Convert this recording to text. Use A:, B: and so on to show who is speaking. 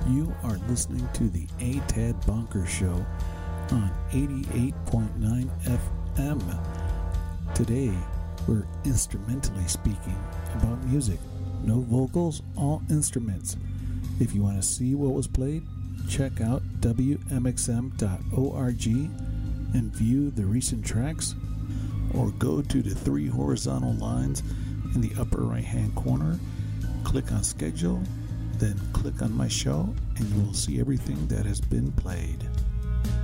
A: You are listening to the A. Tad Bunker Show on 88.9 FM. Today, we're instrumentally speaking about music. No vocals, all instruments. If you want to see what was played, check out wmxm.org and view the recent tracks, or go to the three horizontal lines in the upper right hand corner, click on schedule, then click on my show, and you will see everything that has been played.